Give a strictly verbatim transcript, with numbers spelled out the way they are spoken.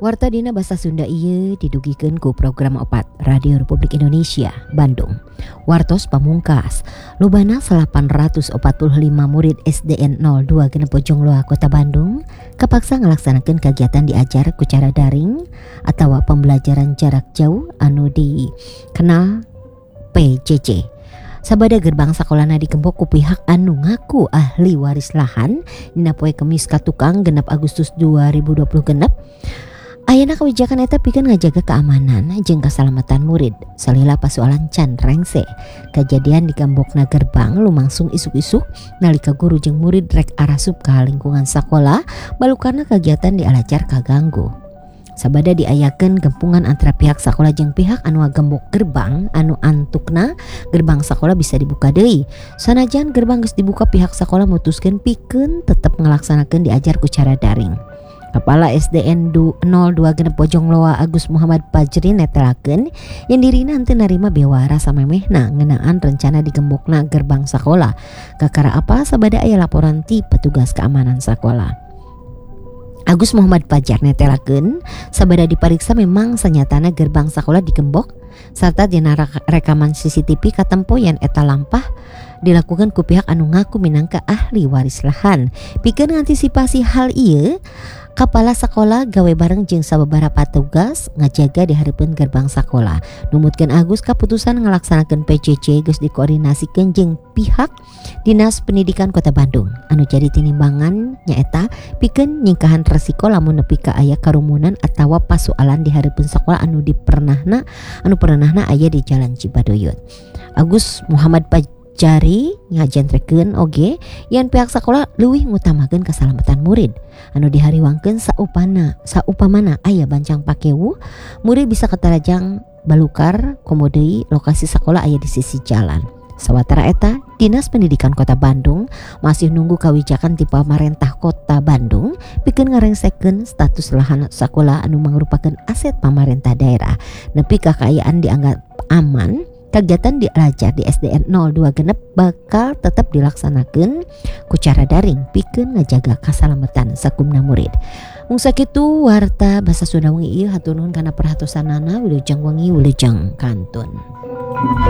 Warta dina basa Sunda ieu didugikeun ku program opat Radio Republik Indonesia Bandung. Wartos pamungkas, lobana delapan ratus empat puluh lima murid S D N nol dua genep Bojongloa Kota Bandung kapaksa ngalaksanakeun kagiatan diajar ku cara daring atawa pembelajaran jarak jauh anu dikenal P J J. Sabada gerbang sakolana digembok ku pihak anu ngaku ahli waris lahan dina poe Kemis katukang genep Agustus dua ribu dua puluh genep. Ayeuna kebijakan eta pikeun ngajaga keamanan jeung kasalamatan murid. Salila pasoalan can rengse. Kejadian di gembokna gerbang lumangsung isuk-isuk nalika guru jeung murid rek arasup ka lingkungan sakola balukarna kegiatan di alajar kaganggu. Sabada diayakeun gempungan antara pihak sakola jeung pihak anu ngagembok gerbang anu antukna gerbang sakola bisa dibuka deui. Sanajan gerbang geus dibuka pihak sakola mutuskeun pikeun tetep ngalaksanakeun diajar ku cara daring. Kepala S D N nol dua genep Bojongloa Agus Muhammad Fajri netelakeun yang dirina henteu narima bewara samemehna ngeunaan rencana digembokna gerbang sakola. Kakara apa sabada aya laporan ti petugas keamanan sakola. Agus Muhammad Fajar netelakeun sabada dipariksa memang sanyatana gerbang sakola digembok sarta dina rekaman C C T V katempo yen eta lampah dilakukan ku pihak anu ngaku minangka ahli waris lahan. Pikeun ngantisipasi hal ieu, Kepala sekolah gawe bareng jeung sababaraha petugas ngajaga di hareupeun gerbang sakola. Numutkeun Agus kaputusan ngalaksanakeun P J J geus dikoordinasikeun jeung pihak Dinas Pendidikan Kota Bandung. Anu jadi tinimbangan nyaeta pikeun nyingkahan resiko lamun nepi ka aya karumunan atawa pasoalan di hareupeun sakola anu dipernahna anu pernahna aya di Jalan Cibadoyut. Agus Muhammad Jari ngajentrekeun oge yen pihak sekolah leuwih ngutamakeun keselamatan murid anu dihariwangkeun saupana saupamana aya bancang pakewu murid bisa ketarajang balukar komo deui lokasi sekolah aya di sisi jalan. Sawatara eta Dinas Pendidikan Kota Bandung masih nunggu kawijakan ti pamarentah Kota Bandung pikeun ngarengsekeun status lahan sekolah anu mangrupakeun aset pamarentah daerah nepi ka kaayaan dianggap aman. Kegiatan diajar di S D N nol dua genep bakal tetap dilaksanakeun ku cara daring pikeun ngajaga kasalamatan sakumna murid. Mung sakitu warta basa Sunda wengi ieu hatur nuhun kana perhatosanana wilujeng wengi wilujeng kantun.